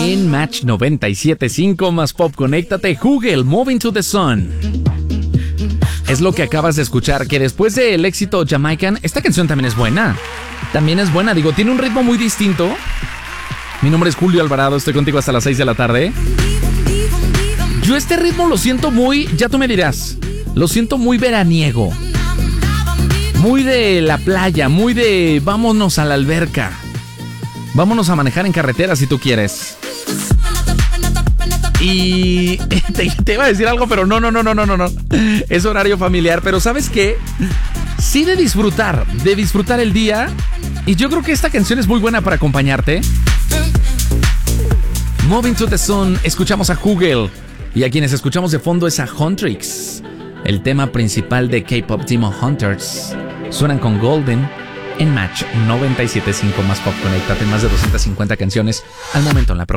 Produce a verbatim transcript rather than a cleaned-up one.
En Match noventa y siete punto cinco más pop, conéctate. Google, Moving to the Sun. Es lo que acabas de escuchar, que después del éxito Jamaican, esta canción también es buena. También es buena, digo, tiene un ritmo muy distinto. Mi nombre es Julio Alvarado, estoy contigo hasta las seis de la tarde. Yo este ritmo lo siento muy, ya tú me dirás, lo siento muy veraniego. Muy de la playa, muy de vámonos a la alberca. Vámonos a manejar en carretera si tú quieres. Y te, te iba a decir algo, pero no, no, no, no, no, no. Es horario familiar, pero ¿sabes qué? Sí de disfrutar, de disfrutar el día. Y yo creo que esta canción es muy buena para acompañarte. Moving to the Sun, escuchamos a Google. Y a quienes escuchamos de fondo es a Huntrix, el tema principal de K-Pop Demon Hunters. Suenan con Golden en Match noventa y siete punto cinco más pop. Conéctate, más de doscientas cincuenta canciones al momento en la